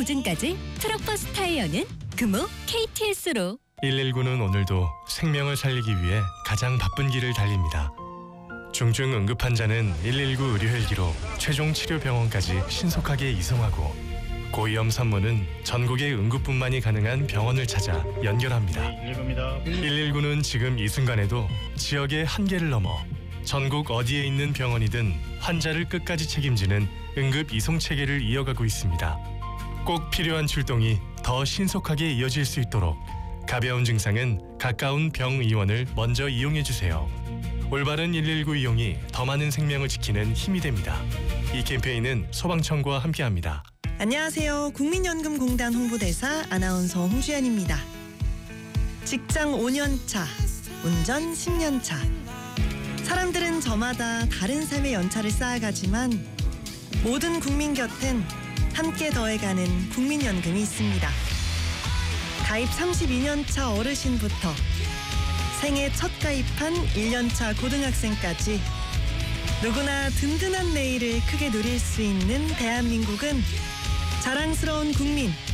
보증까지 트럭버스 타이어는 금호 KTS로. 119는 오늘도 생명을 살리기 위해 가장 바쁜 길을 달립니다. 중증 응급 환자는 119 의료 헬기로 최종 치료 병원까지 신속하게 이송하고, 고위험 산모는 전국의 응급뿐만이 가능한 병원을 찾아 연결합니다. 119는 지금 이 순간에도 지역의 한계를 넘어 전국 어디에 있는 병원이든 환자를 끝까지 책임지는 응급 이송 체계를 이어가고 있습니다. 꼭 필요한 출동이 더 신속하게 이어질 수 있도록 가벼운 증상은 가까운 병의원을 먼저 이용해 주세요. 올바른 119 이용이 더 많은 생명을 지키는 힘이 됩니다. 이 캠페인은 소방청과 함께합니다. 안녕하세요. 국민연금공단 홍보대사 아나운서 홍주연입니다. 직장 5년차, 운전 10년차. 사람들은 저마다 다른 삶의 연차를 쌓아가지만 모든 국민 곁엔 함께 더해가는 국민연금이 있습니다. 가입 32년차 어르신부터 생애 첫 가입한 1년차 고등학생까지 누구나 든든한 내일을 크게 누릴 수 있는 대한민국은 자랑스러운 국민